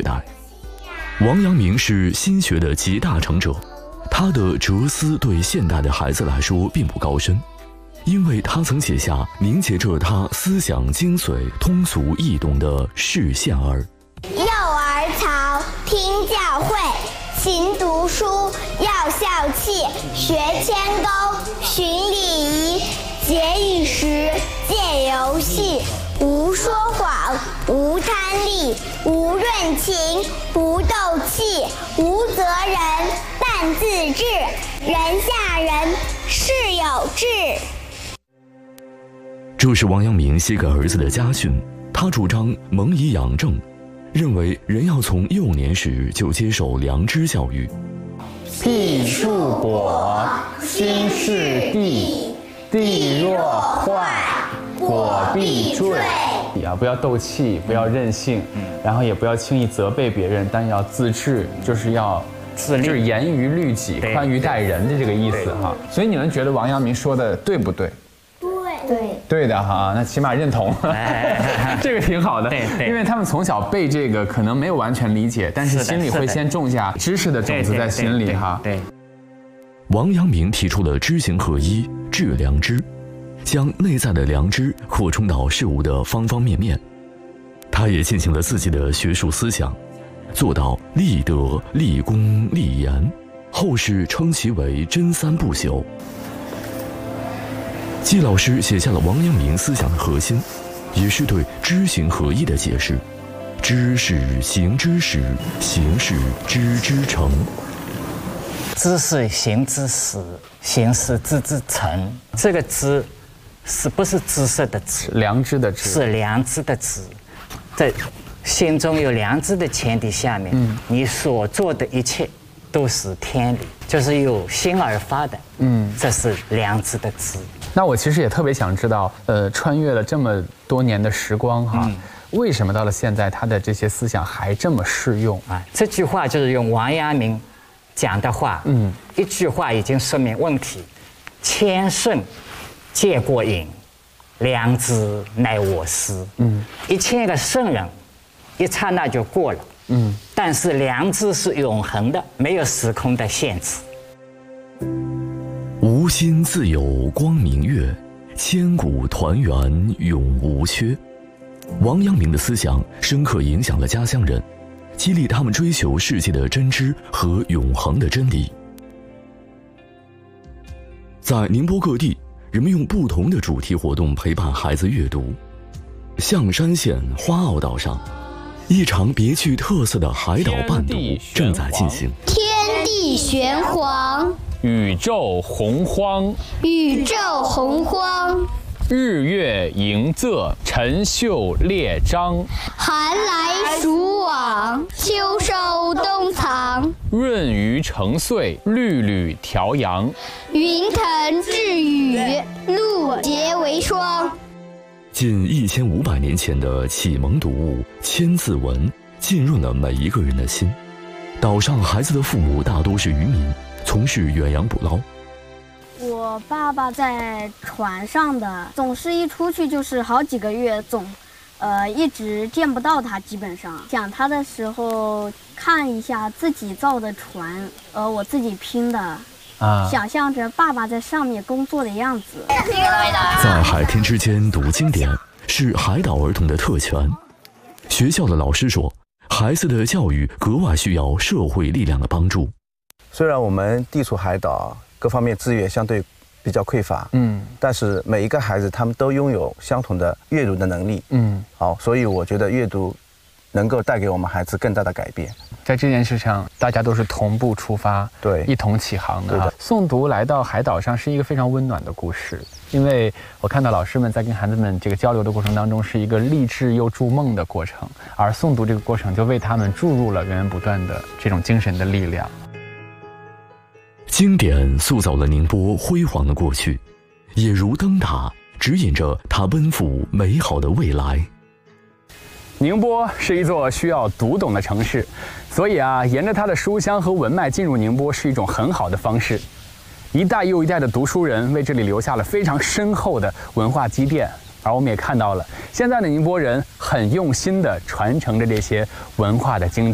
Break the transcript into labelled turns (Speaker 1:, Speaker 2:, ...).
Speaker 1: 代。王阳明是心学的集大成者，他的哲思对现代的孩子来说并不高深，因为他曾写下凝结着他思想精髓、通俗易懂的《释宪儿》。
Speaker 2: 幼儿曹，听教诲，勤读书，要孝气，学千钩，循礼仪，节义时，戒游戏，无说谎，无贪利，无论情，不斗气，无责人，但自治，人下人，事有志。
Speaker 1: 这是王阳明写给儿子的家训，他主张蒙以养正，认为人要从幼年时就接受良知教育。
Speaker 3: 地树果，心是地，地若坏，果必坠。不要斗气，不要任性，然后也不要轻易责备别人，但要自治，就是要自律，就是严于律己，宽于待人的这个意思哈。所以你们觉得王阳明说的对不对？对的哈，那起码认同，这个挺好的。对，因为他们从小背这个，可能没有完全理解，但是心里会先种下知识的种子在心里哈。对。
Speaker 1: 王阳明提出了知行合一、致良知，将内在的良知扩充到事物的方方面面。他也进行了自己的学术思想，做到立德、立功、立言，后世称其为真三不朽。季老师写下了王阳明思想的核心，也是对知行合一的解释。知是行之始，行是知之成。
Speaker 4: 知是行之始，行是知之成。这个知，是不是知识的知？
Speaker 3: 良知的知。
Speaker 4: 是良知的知。在心中有良知的前提下面，你所做的一切都是天理，就是由心而发的。这是良知的知。
Speaker 3: 那我其实也特别想知道，穿越了这么多年的时光哈，为什么到了现在他的这些思想还这么适用啊？
Speaker 4: 这句话就是用王阳明讲的话，一句话已经说明问题：千圣戒过瘾，良知乃我师。1000个圣人，一刹那就过了。但是良知是永恒的，没有时空的限制。
Speaker 1: 无心自有光明月，千古团圆永无缺。王阳明的思想深刻影响了家乡人，激励他们追求世界的真知和永恒的真理。在宁波各地，人们用不同的主题活动陪伴孩子阅读。象山县花澳岛上，一场别具特色的海岛伴读正在进行。
Speaker 2: 天地玄黄，
Speaker 3: 宇宙洪荒，
Speaker 2: 宇宙洪荒，
Speaker 3: 日月盈仄，辰宿列张，
Speaker 2: 寒来暑往，秋收冬藏，
Speaker 3: 润余成岁，缕缕调阳，
Speaker 2: 云腾致雨，露结为霜。
Speaker 1: 近1500年前的启蒙读物《千字文》浸润了每一个人的心。岛上孩子的父母大多是渔民，从事远洋捕捞。
Speaker 5: 我爸爸在船上的，总是一出去就是好几个月，一直见不到他。基本上想他的时候，看一下自己造的船，我自己拼的。想象着爸爸在上面工作的样子。
Speaker 1: 在海天之间读经典是海岛儿童的特权。学校的老师说，孩子的教育格外需要社会力量的帮助。
Speaker 6: 虽然我们地处海岛，各方面资源相对比较匮乏，但是每一个孩子他们都拥有相同的阅读的能力，所以我觉得阅读能够带给我们孩子更大的改变。
Speaker 3: 在这件事上，大家都是同步出发，对，一同起航的。诵读来到海岛上是一个非常温暖的故事，因为我看到老师们在跟孩子们这个交流的过程当中，是一个励志又筑梦的过程，而诵读这个过程就为他们注入了源源不断的这种精神的力量。
Speaker 1: 经典塑造了宁波辉煌的过去，也如灯塔指引着它奔赴美好的未来。
Speaker 3: 宁波是一座需要读懂的城市，所以沿着它的书香和文脉进入宁波是一种很好的方式。一代又一代的读书人为这里留下了非常深厚的文化积淀，而我们也看到了现在的宁波人很用心地传承着这些文化的经典。